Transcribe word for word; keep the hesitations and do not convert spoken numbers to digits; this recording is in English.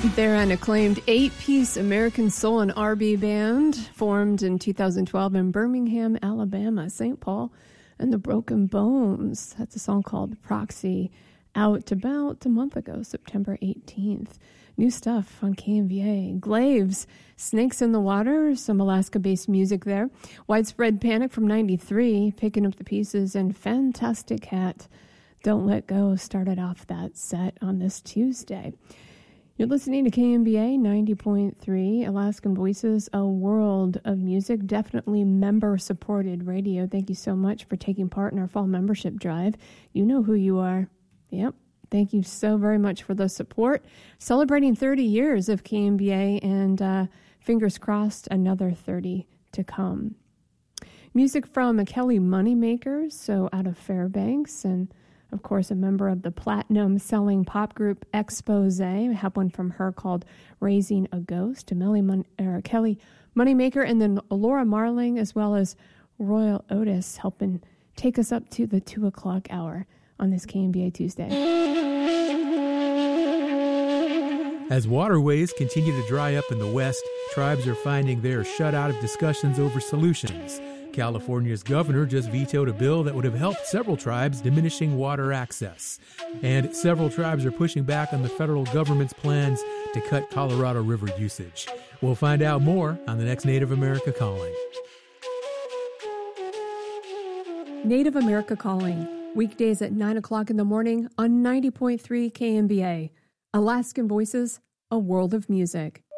They're an acclaimed eight-piece American soul and R and B band formed in two thousand twelve in Birmingham, Alabama. Saint Paul and the Broken Bones. That's a song called Proxy, out about a month ago, September eighteenth. New stuff on K M B A. Glaves, Snakes in the Water, some Alaska-based music there. Widespread Panic from ninety-three, Picking Up the Pieces, and Fantastic Hat, Don't Let Go, started off that set on this Tuesday. You're listening to K M B A ninety point three, Alaskan Voices, a world of music, definitely member-supported radio. Thank you so much for taking part in our fall membership drive. You know who you are. Yep. Thank you so very much for the support. Celebrating thirty years of K M B A, and uh, fingers crossed, another thirty to come. Music from Kelly Moneymakers, so out of Fairbanks, and of course, a member of the platinum-selling pop group Expose. I have one from her called Raising a Ghost. Melly Mon- er, Kelly Moneymaker, and then Laura Marling, as well as Royal Otis, helping take us up to the two o'clock hour on this K M B A Tuesday. As waterways continue to dry up in the West, tribes are finding they're shut out of discussions over solutions. California's governor just vetoed a bill that would have helped several tribes, diminishing water access. And several tribes are pushing back on the federal government's plans to cut Colorado River usage. We'll find out more on the next Native America Calling. Native America Calling, weekdays at nine o'clock in the morning on ninety point three K M B A. Alaskan Voices, a world of music.